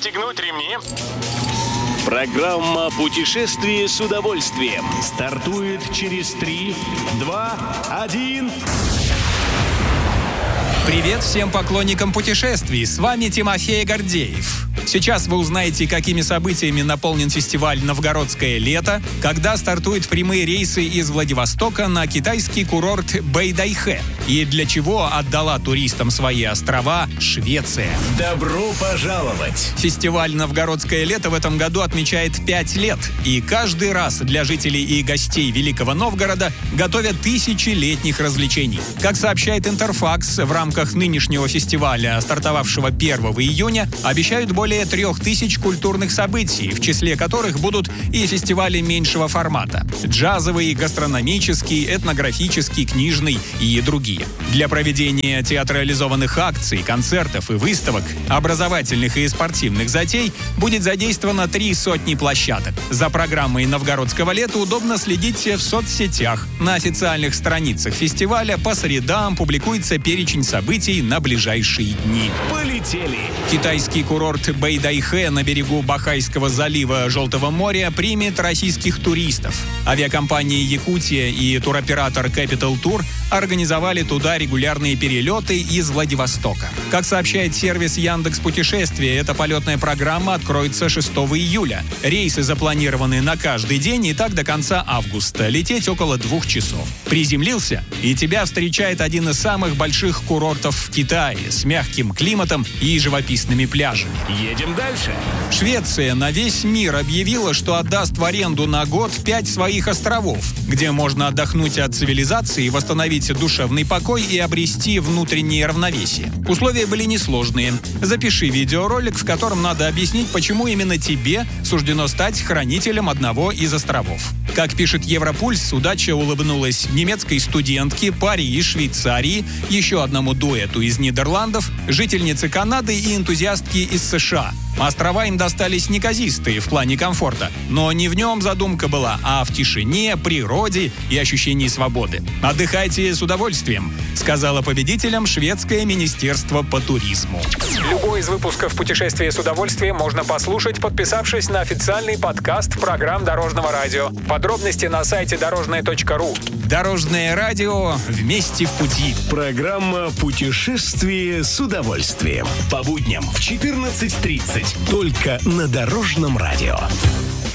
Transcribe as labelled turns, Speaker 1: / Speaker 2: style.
Speaker 1: Пристегнуть ремни.
Speaker 2: Программа «Путешествие с удовольствием»
Speaker 3: стартует через 3, 2, 1...
Speaker 4: Привет всем поклонникам путешествий, с вами Тимофей Гордеев. Сейчас вы узнаете, какими событиями наполнен фестиваль «Новгородское лето», когда стартуют прямые рейсы из Владивостока на китайский курорт Бэйдайхэ и для чего отдала туристам свои острова Швеция.
Speaker 3: Добро пожаловать!
Speaker 4: Фестиваль «Новгородское лето» в этом году отмечает 5 лет, и каждый раз для жителей и гостей Великого Новгорода готовят тысячелетних развлечений. Как сообщает Интерфакс, в рамках нынешнего фестиваля, стартовавшего 1 июня, обещают более 3000 культурных событий, в числе которых будут и фестивали меньшего формата – джазовый, гастрономический, этнографический, книжный и другие. Для проведения театрализованных акций, концертов и выставок, образовательных и спортивных затей будет задействовано 300 площадок. За программой «Новгородского лета» удобно следить в соцсетях. На официальных страницах фестиваля по средам публикуется перечень событий на ближайшие дни.
Speaker 3: Полетели!
Speaker 4: Китайский курорт Бэйдайхэ на берегу Бахайского залива Желтого моря примет российских туристов. Авиакомпании «Якутия» и туроператор Capital Tour организовали туда регулярные перелеты из Владивостока. Как сообщает сервис Яндекс.Путешествия, эта полетная программа откроется 6 июля. Рейсы запланированы на каждый день и так до конца августа. Лететь около 2 часов. Приземлился, и тебя встречает один из самых больших курортов в Китае с мягким климатом и живописными пляжами.
Speaker 3: Едем дальше.
Speaker 4: Швеция на весь мир объявила, что отдаст в аренду на год 5 своих островов, где можно отдохнуть от цивилизации, восстановить душевный покой и обрести внутреннее равновесие. Условия были несложные. Запиши видеоролик, в котором надо объяснить, почему именно тебе суждено стать хранителем одного из островов. Как пишет Европульс, удача улыбнулась немецкой студентке, паре из Швейцарии, еще одному дуэту из Нидерландов, жительнице Канады и энтузиастке из США. Острова им достались неказистые в плане комфорта, но не в нем задумка была, а в тишине, природе и ощущении свободы. Отдыхайте с удовольствием, сказала победителям шведское министерство по туризму. Любой из выпусков «Путешествия с удовольствием» можно послушать, подписавшись на официальный подкаст программ Дорожного радио. Подробности на сайте дорожное.ру. Дорожное радио, вместе в пути.
Speaker 3: Программа «Путешествие с удовольствием». По будням в 14:30. Только на Дорожном радио.